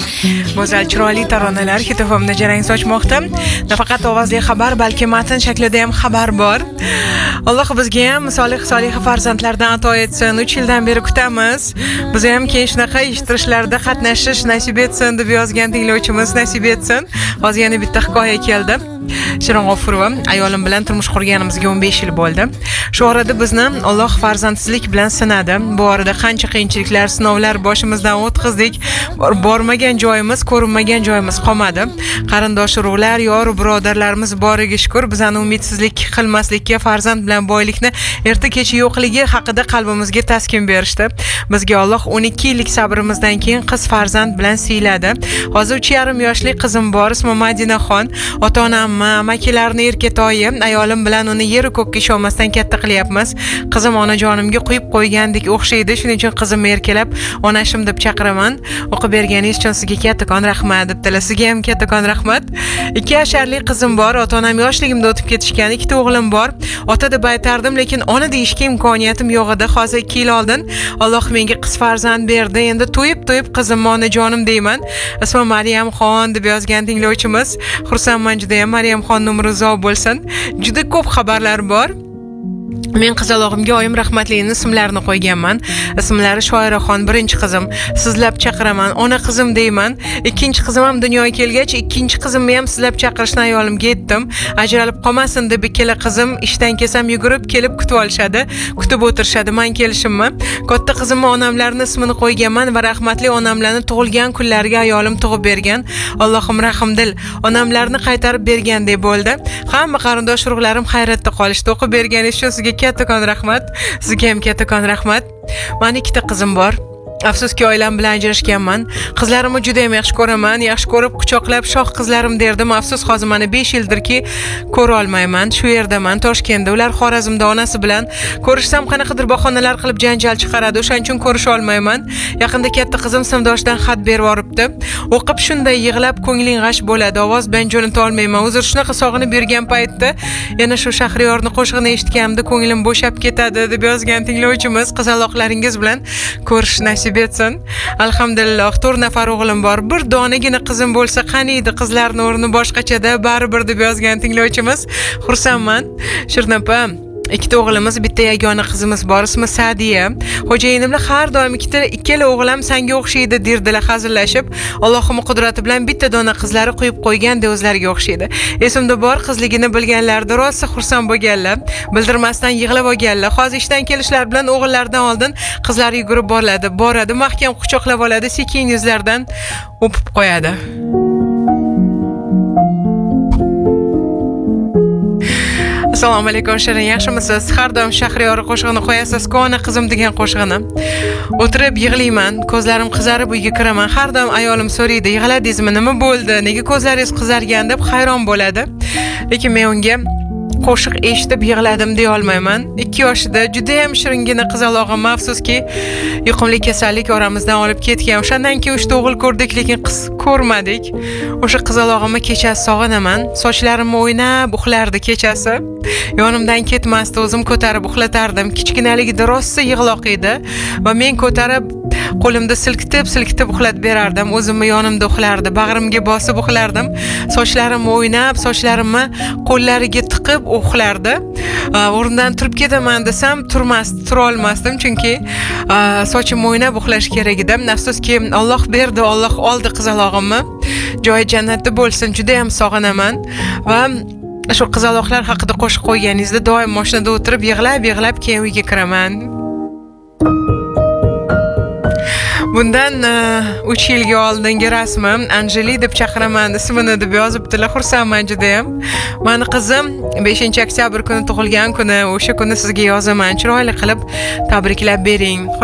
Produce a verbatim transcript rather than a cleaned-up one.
Go'zal chiroyli taronalar kitobimda jarang sochmoqda. Nafaqat ovozli xabar, balki matn shaklida ham xabar bor. Alloh bizga ham solih solih farzandlardan ato etsin. uch yildan beri kutamiz. Biz ham keyin shunaqa eshittirishlarda qatnashish nasib etsin deb yozgan tinglovchimiz nasib etsin. Hozir yana bitta hikoya keldi. Shirin G'ofurova, ayolim bilan turmush qurganimizga o'n besh yil bo'ldi. Shu orada bizni Alloh farzandsizlik bilan sinadi. Bu orada qancha qiyinchiliklar, sinovlar boshimizdan o'tkazdik. Bormagan joyimiz, ko'rinmagan joyimiz qolmadi. Qarindosh urug'lar, yor birodarlarimiz boriga shukr, bizani umidsizlik qilmaslikka, farzand bilan boylikni erta kech yo'qligi haqida qalbimizga taskin berishdi. Bizga Alloh o'n ikki yillik sabrimizdan keyin qiz farzand bilan siyladi. Hozir uch yarim yoshli qizim bor, ismi Madinaxon. Ota-onam amakilarni erkatoyi, ayolim bilan uni yer ko'kka ishonmasdan katta qilyapmiz. Qizim onajonimga quyib qo'ygandek o'xshaydi, shuning uchun qizimni erkalab onashim deb chaqiraman. O'qib berganingiz uchun sizga kattakon rahmat debdilar. Sizga ham kattakon rahmat. ikki yasharli qizim bor, ota-onam yoshligimda o'tib ketishgan. Ikkita o'g'lim bor. Ota deb aytardim, lekin ona deyishga imkoniyatim yo'q edi. Hozir ikki yil oldin Alloh menga qiz farzand berdi. Endi to'yib-to'yib qizimni onajonim deyman. Ismi Maryamxon deb yozgan tinglovchimiz. Xursandman juda ham. Maryamxon umri uzoq bo'lsin. Juda ko'p xabarlar bor. Men qizalog'imga oyim rahmatlining ismlarini qo'yganman. Ismlari Shoiraxon, birinchi qizim. Sizlab chaqiraman, ona qizim deyman. Ikkinchi qizim ham dunyoga kelgach, ikkinchi qizimni ham sizlab chaqirishni ayolimga aytdim. Ajralib qolmasin deb ikkala qizim ishdan kelsam yugurib kelib kutib olishadi, kutib o'tirishadi. Men kelishimmi? Katta qizimni onamlarning ismini qo'yganman va rahmatli onamlarni tug'ilgan kunlariga ayolim tug'ib bergan. Allohim rahimdil, onamlarni qaytarib bergandek bo'ldi. Hamma qarindosh urug'larim hayratda qolishdi. O'qib berganingiz uchun sizga kattakon rahmat. Sizga ham kattakon rahmat. Meni ikkita qizim bor. Afsuski oilam bilan ajrashganman. Qizlarimni juda ham yaxshi ko'raman. Yaxshi ko'rib quchoqlab shoh qizlarim derdim. Afsus, hozir mana besh yildirki ko'ra olmayman. Shu yerdaman, Toshkentda. Ular Xorazmda onasi bilan. Ko'rishsam qanaqadir bahonalar qilib janjal chiqaradi. O'shaning uchun ko'risha olmayman. Yaqinda katta qizim sinfdoshidan xat berib yoribdi. O'qib shunday yig'lab ko'ngling g'ash bo'ladi. Ovoz bilan jo'nata olmayman. O'zir shunaqa sog'inib yurgan paytda yana shu Shahriyorning qo'shig'ini eshitganimda ko'nglim bo'shab ketadi deb yozgan tinglovchimiz. Qizaloqlaringiz bilan ko'rish nasib etsin. Alhamdulillah, to'rt nafar o'g'lim bor. Bir donagina qizim bo'lsa qaniydi, qizlarning o'rni boshqachada, baribir deb yozgan tinglovchimiz. Xursandman. Shirnapa, ikkita o'g'limiz, bitta yagona qizimiz bor, ismi Sadiya. Xo'jayinimlar har doim ikkita ikkala o'g'lim senga o'xshaydi derdilar hazillashib. Allohning qudrati bilan bitta dona qizlari qo'yib qo'yganda o'zlariga o'xshaydi. Esimda bor, qizligini bilganlarda rosa xursand bo'lganlar, bildirmasdan yig'lab olganlar. Hozir ishdan kelishlar bilan o'g'illardan oldin qizlar yugurib boradi, boradi, mahkam quchoqlab oladi, sekin yuzlaridan o'pib qo'yadi. Assalomu alaykum Shirin, yaxshimisiz? Har doim Shahriyor qo'shig'ini qo'yasiz-ku, ona qizim degan qo'shig'ini. O'tirib yig'layman, ko'zlarim qizarib uyga kiraman. Har doim ayolim so'raydi, "Yig'ladingizmi? Nima bo'ldi? Nega ko'zlaringiz qizargan?" deb hayron bo'ladi. Lekin men unga qo'shiq eshitib yig'ladim deya olmayman. ikki yoshida juda ham shiringina qizalog'im, afsuski yuqumli kasallik oramizdan olib ketgan. O'shandan keyin uchta o'g'il ko'rdik, lekin qiz ko'rmadik. O'sha qizalog'imni kechasi sog'inaman. Sochlarimni o'ynab uxlardi kechasi. Yonimdan ketmasdi, o'zim ko'tarib uxlatardim. Kichkinaligida rosa yig'loq edi va men ko'tarib qo'limda silkitib silkitib uxlatib berardim. O'zimni yonimda uxlardi, bag'rimga bosib uxlardim. Sochlarimni o'ynab, sochlarimni qo'llariga tiqib uxlardi. O'rnidan turib ketaman desam turmasdi, tura olmasdim, chunki sochimni o'ynab uxlash kerak edi. Afsuski Alloh berdi, Alloh oldi qizalog'imni. Joyi jannatda bo'lsin, juda ham sog'inaman va shu qizaloqlar haqida qo'shiq qo'yganingizda doim mashinada o'tirib yig'lab-yig'lab keyin uyga kiraman. Bundan uch yilga oldingi rasmim Anjeli deb chaqiraman ismini deb yozibdilar. Xursandman juda ham. Meni qizim beshinchi oktyabr kuni tug'ilgan kuni. O'sha kuni sizga yozaman. Chiroyli qilib tabriklab bering.